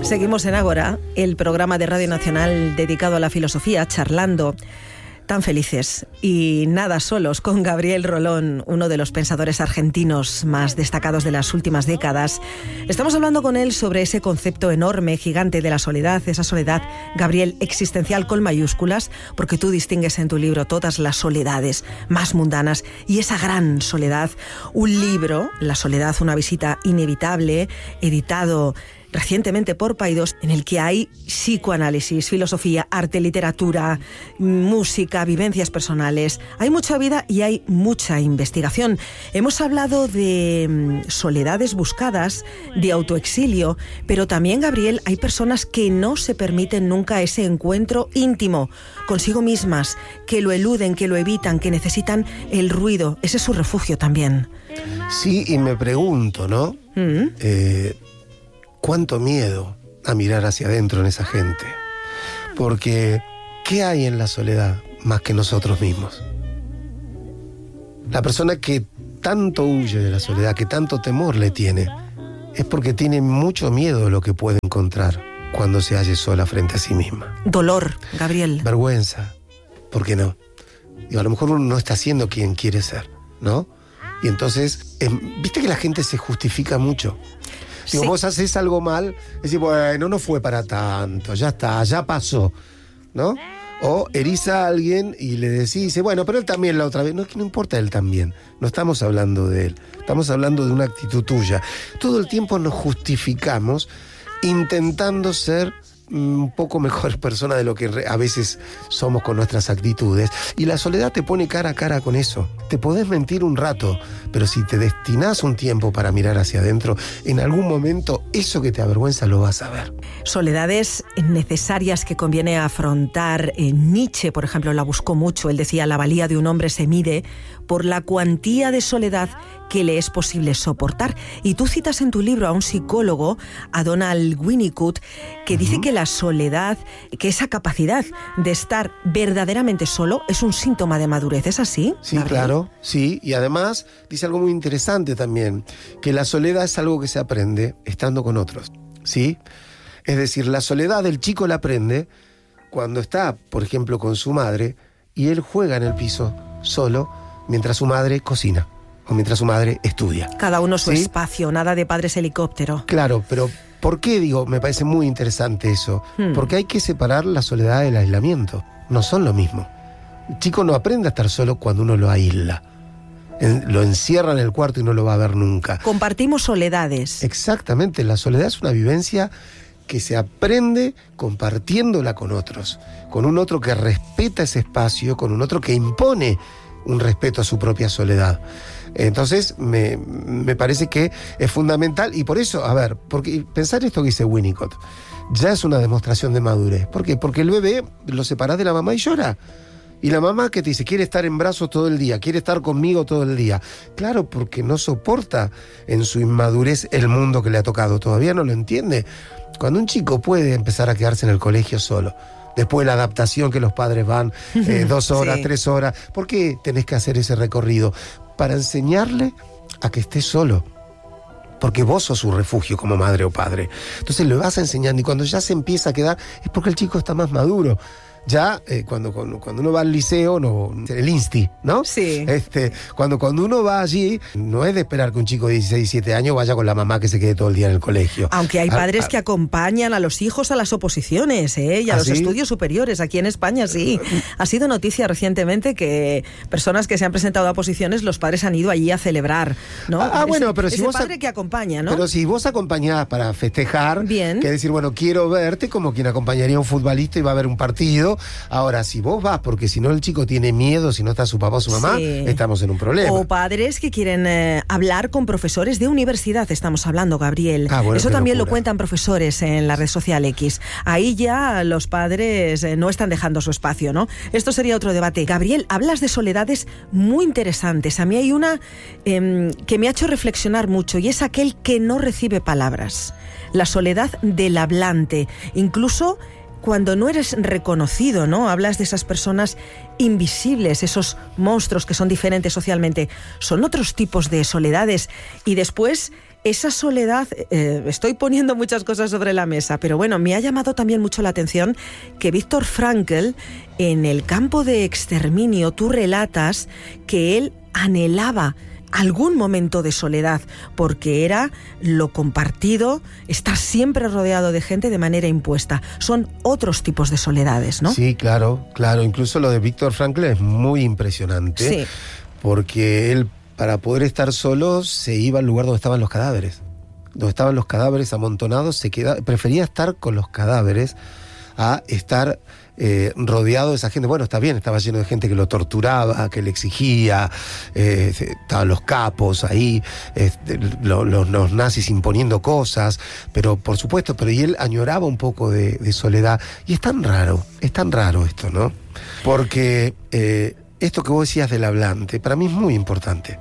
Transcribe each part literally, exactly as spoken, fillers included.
Seguimos en Ágora, el programa de Radio Nacional dedicado a la filosofía, charlando. Tan felices y nada solos con Gabriel Rolón, uno de los pensadores argentinos más destacados de las últimas décadas. Estamos hablando con él sobre ese concepto enorme, gigante de la soledad, esa soledad, Gabriel, existencial con mayúsculas, porque tú distingues en tu libro todas las soledades más mundanas y esa gran soledad. Un libro, La soledad, una visita inevitable, editado recientemente por Paidós, en el que hay psicoanálisis, filosofía, arte, literatura, música, vivencias personales. Hay mucha vida y hay mucha investigación. Hemos hablado de soledades buscadas, de autoexilio, pero también, Gabriel, hay personas que no se permiten nunca ese encuentro íntimo consigo mismas, que lo eluden, que lo evitan, que necesitan el ruido. Ese es su refugio también. Sí, y me pregunto, ¿no? ¿Mm? Eh... Cuánto miedo a mirar hacia adentro en esa gente. Porque, ¿qué hay en la soledad más que nosotros mismos? La persona que tanto huye de la soledad, que tanto temor le tiene, es porque tiene mucho miedo de lo que puede encontrar cuando se halle sola frente a sí misma. Dolor, Gabriel. Vergüenza. ¿Por qué no? Digo, a lo mejor uno no está siendo quien quiere ser, ¿no? Y entonces, eh, viste que la gente se justifica mucho. Si sí. Vos haces algo mal, decís, bueno, no fue para tanto, ya está, ya pasó, ¿no? O herís a alguien y le decís, bueno, pero él también la otra vez. No, es que no importa él también, no estamos hablando de él, estamos hablando de una actitud tuya. Todo el tiempo nos justificamos intentando ser un poco mejor persona de lo que a veces somos con nuestras actitudes, y la soledad te pone cara a cara con eso. Te podés mentir un rato, pero si te destinás un tiempo para mirar hacia adentro, en algún momento eso que te avergüenza lo vas a ver. Soledades necesarias que conviene afrontar. Eh, Nietzsche, por ejemplo, la buscó mucho. Él decía, la valía de un hombre se mide por la cuantía de soledad que le es posible soportar. Y tú citas en tu libro a un psicólogo, a Donald Winnicott, que uh-huh. dice que la soledad, que esa capacidad de estar verdaderamente solo es un síntoma de madurez. ¿Es así? Sí, Gabriel? Claro, sí. Y además dice algo muy interesante también, que la soledad es algo que se aprende estando con otros, ¿sí? Es decir, la soledad del chico la aprende cuando está, por ejemplo, con su madre y él juega en el piso solo mientras su madre cocina o mientras su madre estudia. Cada uno su ¿sí? espacio, nada de padres helicóptero. Claro, pero ¿por qué digo? Me parece muy interesante eso. Hmm. Porque hay que separar la soledad del aislamiento. No son lo mismo. El chico no aprende a estar solo cuando uno lo aísla. En, lo encierra en el cuarto y no lo va a ver nunca. Compartimos soledades. Exactamente, la soledad es una vivencia que se aprende compartiéndola con otros, con un otro que respeta ese espacio, con un otro que impone un respeto a su propia soledad. Entonces, me, me parece que es fundamental, y por eso, a ver, porque pensar esto que dice Winnicott, ya es una demostración de madurez. ¿Por qué? Porque el bebé lo separás de la mamá y llora. Y la mamá que te dice, quiere estar en brazos todo el día, quiere estar conmigo todo el día. Claro, porque no soporta en su inmadurez el mundo que le ha tocado, todavía no lo entiende. Cuando un chico puede empezar a quedarse en el colegio solo, después de la adaptación que los padres van eh, dos horas, sí. tres horas, ¿por qué tenés que hacer ese recorrido? Para enseñarle a que esté solo. Porque vos sos su refugio como madre o padre. Entonces le vas enseñando, y cuando ya se empieza a quedar, es porque el chico está más maduro. Ya eh, cuando, cuando, cuando uno va al liceo, no, el insti, ¿no? Sí. Este, cuando, cuando uno va allí, no es de esperar que un chico de dieciséis, diecisiete años vaya con la mamá que se quede todo el día en el colegio. Aunque hay padres a, a, que acompañan a los hijos a las oposiciones, ¿eh? Y a ¿Ah, los sí? estudios superiores. Aquí en España sí. Ha sido noticia recientemente que personas que se han presentado a oposiciones, los padres han ido allí a celebrar, ¿no? Ah, ese, bueno, pero si ese vos... padre que acompaña, ¿no? Pero si vos acompañás para festejar, bien, que decir, bueno, quiero verte, como quien acompañaría a un futbolista y va a ver un partido. Ahora, si vos vas, porque si no el chico tiene miedo, si no está su papá o su mamá, sí. estamos en un problema. O padres que quieren eh, hablar con profesores de universidad, estamos hablando, Gabriel. Ah, bueno, eso también locura. Lo cuentan profesores en la red social X. Ahí ya los padres eh, no están dejando su espacio, ¿no? Esto sería otro debate. Gabriel, hablas de soledades muy interesantes. A mí hay una eh, que me ha hecho reflexionar mucho, y es aquel que no recibe palabras. La soledad del hablante. Incluso cuando no eres reconocido, ¿no? Hablas de esas personas invisibles, esos monstruos que son diferentes socialmente. Son otros tipos de soledades. Y después esa soledad, eh, estoy poniendo muchas cosas sobre la mesa, pero bueno, me ha llamado también mucho la atención que Viktor Frankl, en El campo de exterminio, tú relatas que él anhelaba algún momento de soledad, porque era lo compartido, estar siempre rodeado de gente de manera impuesta. Son otros tipos de soledades, ¿no? Sí, claro, claro. Incluso lo de Viktor Frankl es muy impresionante, sí. porque él, para poder estar solo, se iba al lugar donde estaban los cadáveres. Donde estaban los cadáveres amontonados, se quedaba, prefería estar con los cadáveres a estar eh, rodeado de esa gente. Bueno, está bien, estaba lleno de gente que lo torturaba, que le exigía, eh, estaban los capos ahí, eh, lo, lo, los nazis imponiendo cosas, pero por supuesto, pero y él añoraba un poco de, de soledad. Y es tan raro, es tan raro esto, ¿no? Porque eh, esto que vos decías del hablante, para mí es muy importante.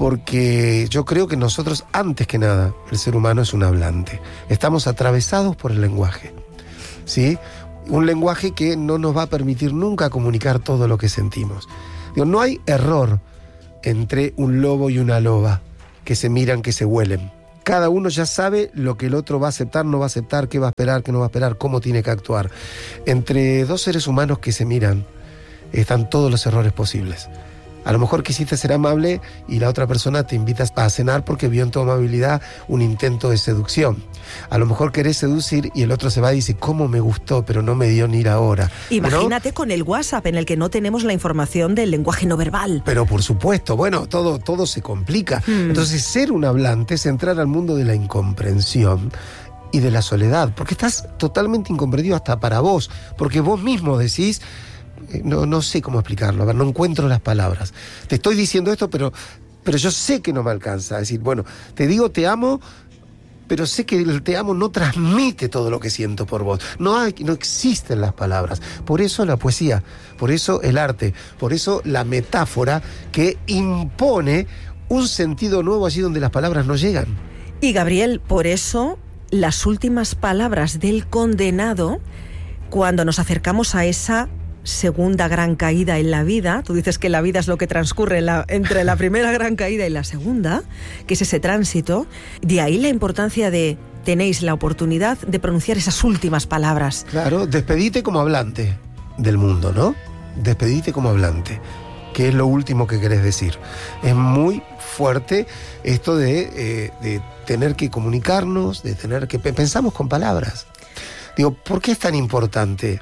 Porque yo creo que nosotros, antes que nada, el ser humano es un hablante. Estamos atravesados por el lenguaje, ¿sí? Un lenguaje que no nos va a permitir nunca comunicar todo lo que sentimos. Digo, no hay error entre un lobo y una loba que se miran, que se huelen. Cada uno ya sabe lo que el otro va a aceptar, no va a aceptar, qué va a esperar, qué no va a esperar, cómo tiene que actuar. Entre dos seres humanos que se miran están todos los errores posibles. A lo mejor quisiste ser amable y la otra persona te invita a cenar porque vio en tu amabilidad un intento de seducción. A lo mejor querés seducir y el otro se va y dice, ¿cómo me gustó? Pero no me dio ni la hora. Imagínate, ¿no? Con el WhatsApp, en el que no tenemos la información del lenguaje no verbal. Pero por supuesto, bueno, todo, todo se complica. Hmm. Entonces, ser un hablante es entrar al mundo de la incomprensión y de la soledad, porque estás totalmente incomprendido hasta para vos, porque vos mismo decís... No, no sé cómo explicarlo, a ver, no encuentro las palabras. Te estoy diciendo esto, pero, pero yo sé que no me alcanza. Es decir, bueno, te digo te amo, pero sé que el te amo no transmite todo lo que siento por vos. No hay, no existen las palabras. Por eso la poesía, por eso el arte, por eso la metáfora que impone un sentido nuevo allí donde las palabras no llegan. Y Gabriel, por eso las últimas palabras del condenado, cuando nos acercamos a esa segunda gran caída en la vida, tú dices que la vida es lo que transcurre la, entre la primera gran caída y la segunda, que es ese tránsito, de ahí la importancia de tenéis la oportunidad de pronunciar esas últimas palabras. Claro, despedite como hablante del mundo, ¿no? Despedite como hablante, que es lo último que querés decir. Es muy fuerte esto de, eh, de tener que comunicarnos, de tener que... Pensamos con palabras. Digo, ¿por qué es tan importante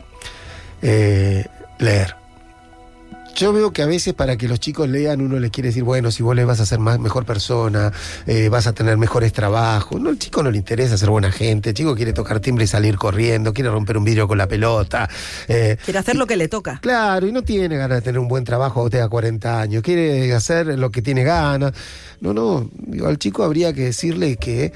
Eh, leer? Yo veo que a veces para que los chicos lean uno les quiere decir, bueno, si vos le vas a ser más, mejor persona, eh, vas a tener mejores trabajos. No, al chico no le interesa ser buena gente, el chico quiere tocar timbre y salir corriendo, quiere romper un vidrio con la pelota. Eh, quiere hacer y, lo que le toca. Claro, y no tiene ganas de tener un buen trabajo cuando tenga cuarenta años, quiere hacer lo que tiene ganas. No, no, digo, al chico habría que decirle que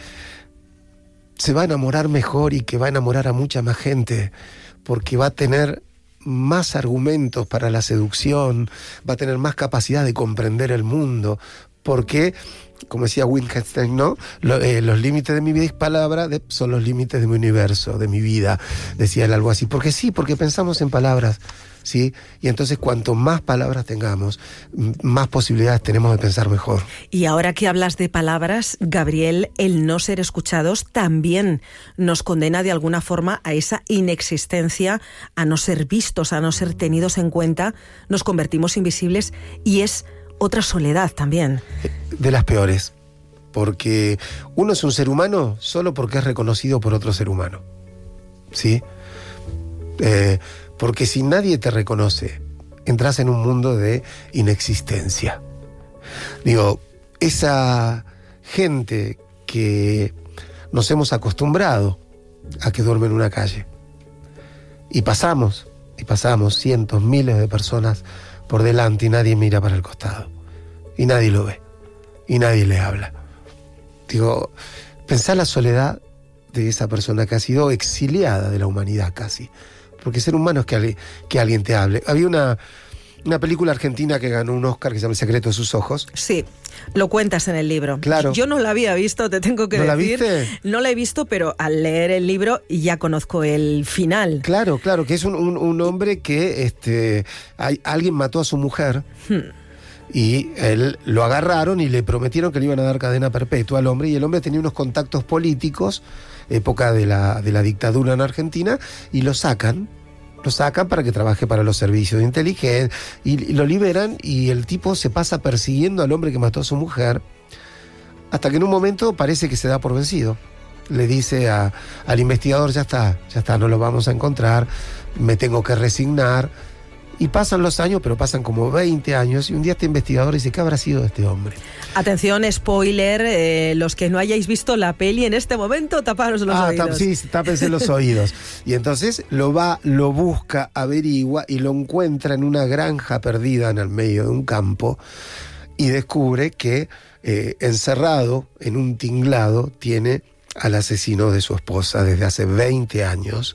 se va a enamorar mejor y que va a enamorar a mucha más gente, porque va a tener más argumentos para la seducción, va a tener más capacidad de comprender el mundo, porque, como decía Wittgenstein, ¿no? Lo, eh, los límites de mi vida y palabra de, son los límites de mi universo, de mi vida, decía él algo así. Porque sí, porque pensamos en palabras, ¿sí? Y entonces cuanto más palabras tengamos, más posibilidades tenemos de pensar mejor. Y ahora que hablas de palabras, Gabriel, el no ser escuchados también nos condena de alguna forma a esa inexistencia, a no ser vistos, a no ser tenidos en cuenta, nos convertimos invisibles y es otra soledad también. De las peores, porque uno es un ser humano solo porque es reconocido por otro ser humano, ¿sí? Eh... Porque si nadie te reconoce, entras en un mundo de inexistencia. Digo, esa gente que nos hemos acostumbrado a que duerme en una calle. Y pasamos, y pasamos cientos, miles de personas por delante y nadie mira para el costado. Y nadie lo ve. Y nadie le habla. Digo, pensá la soledad de esa persona que ha sido exiliada de la humanidad casi. Porque ser humano es que, que alguien te hable. Había una, una película argentina que ganó un Oscar que se llama El secreto de sus ojos. Sí, lo cuentas en el libro. Claro. Yo no la había visto, te tengo que ¿No decir. ¿No la viste? No la he visto, pero al leer el libro ya conozco el final. Claro, claro, que es un, un, un hombre que este, hay, alguien mató a su mujer. Hmm. Y él lo agarraron y le prometieron que le iban a dar cadena perpetua al hombre, y el hombre tenía unos contactos políticos, época de la, de la dictadura en Argentina, y lo sacan, lo sacan para que trabaje para los servicios de inteligencia, y, y lo liberan, y el tipo se pasa persiguiendo al hombre que mató a su mujer, hasta que en un momento parece que se da por vencido. Le dice a, al investigador, ya está, ya está, no lo vamos a encontrar, me tengo que resignar. Y pasan los años, pero pasan como veinte años, y un día este investigador dice, ¿qué habrá sido de este hombre? Atención, spoiler, eh, los que no hayáis visto la peli en este momento, taparos los ah, oídos. Sí, tápense los oídos. Y entonces lo va, lo busca, averigua, y lo encuentra en una granja perdida en el medio de un campo, y descubre que eh, encerrado en un tinglado tiene al asesino de su esposa desde hace veinte años.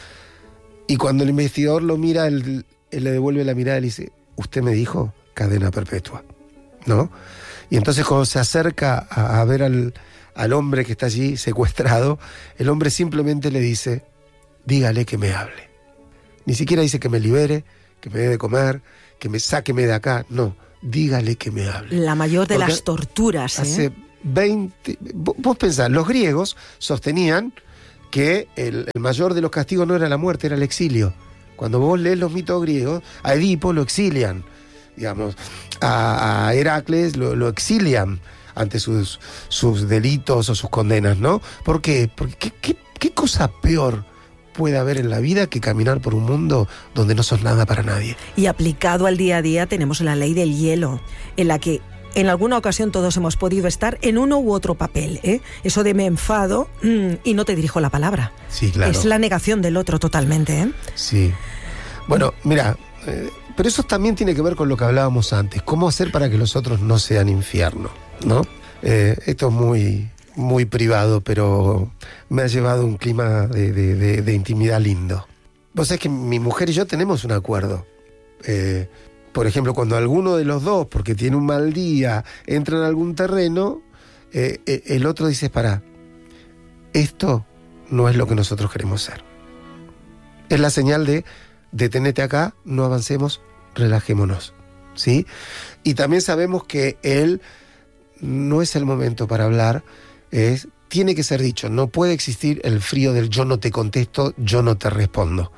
Y cuando el investigador lo mira, él, él le devuelve la mirada y le dice, usted me dijo cadena perpetua, ¿no? Y entonces cuando se acerca a, a ver al, al hombre que está allí secuestrado, el hombre simplemente le dice, dígale que me hable. Ni siquiera dice que me libere, que me dé de comer, que me sáqueme de acá, no, dígale que me hable. La mayor de Porque las torturas, ¿eh? Hace veinte... Vos pensás, los griegos sostenían que el, el mayor de los castigos no era la muerte, era el exilio. Cuando vos lees los mitos griegos, a Edipo lo exilian, digamos, a, a Heracles lo, lo exilian ante sus, sus delitos o sus condenas, ¿no? ¿Por qué? Porque ¿qué, qué, qué cosa peor puede haber en la vida que caminar por un mundo donde no sos nada para nadie? Y aplicado al día a día tenemos la ley del hielo, en la que en alguna ocasión todos hemos podido estar en uno u otro papel, ¿eh? Eso de me enfado mmm, y no te dirijo la palabra. Sí, claro. Es la negación del otro totalmente, ¿eh? Sí. Bueno, mira, eh, pero eso también tiene que ver con lo que hablábamos antes. ¿Cómo hacer para que los otros no sean infierno, ¿no? Eh, esto es muy, muy privado, pero me ha llevado a un clima de, de, de, de intimidad lindo. Vos sabés que mi mujer y yo tenemos un acuerdo. Eh... Por ejemplo, cuando alguno de los dos, porque tiene un mal día, entra en algún terreno, eh, eh, el otro dice, pará, esto no es lo que nosotros queremos ser. Es la señal de detenete acá, no avancemos, relajémonos, ¿sí? Y también sabemos que él no es el momento para hablar, es, tiene que ser dicho, no puede existir el frío del yo no te contesto, yo no te respondo.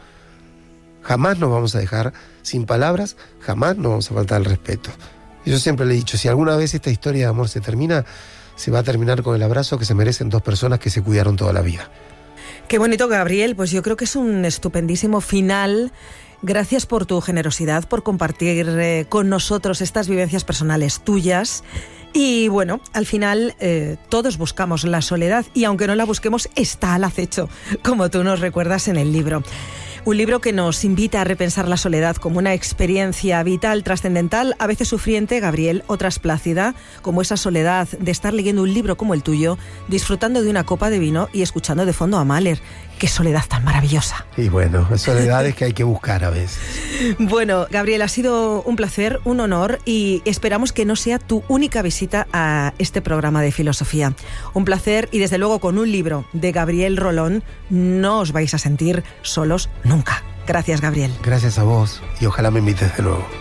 Jamás nos vamos a dejar sin palabras, jamás nos vamos a faltar el respeto. Y yo siempre le he dicho, si alguna vez esta historia de amor se termina, se va a terminar con el abrazo que se merecen dos personas que se cuidaron toda la vida. Qué bonito, Gabriel, pues yo creo que es un estupendísimo final. Gracias por tu generosidad, por compartir eh, con nosotros estas vivencias personales tuyas. Y bueno, al final eh, todos buscamos la soledad y aunque no la busquemos, está al acecho, como tú nos recuerdas en el libro. Un libro que nos invita a repensar la soledad como una experiencia vital, trascendental, a veces sufriente, Gabriel, otras plácida, como esa soledad de estar leyendo un libro como el tuyo, disfrutando de una copa de vino y escuchando de fondo a Mahler. ¡Qué soledad tan maravillosa! Y bueno, soledades que hay que buscar a veces. Bueno, Gabriel, ha sido un placer, un honor y esperamos que no sea tu única visita a este programa de filosofía. Un placer y desde luego con un libro de Gabriel Rolón no os vais a sentir solos nunca. Gracias, Gabriel. Gracias a vos y ojalá me invites de nuevo.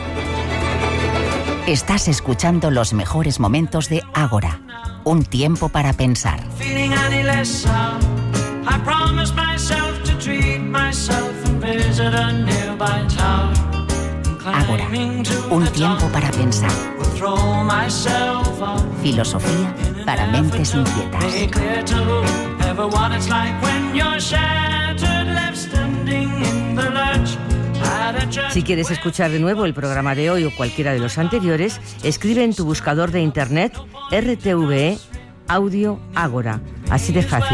Estás escuchando los mejores momentos de Ágora. Un tiempo para pensar. I promised myself to treat myself and visit a nearby town. Ágora, un tiempo para pensar. Filosofía para mentes inquietas. Si quieres escuchar de nuevo el programa de hoy o cualquiera de los anteriores, escribe en tu buscador de internet R T V E Audio Ágora. Así de fácil.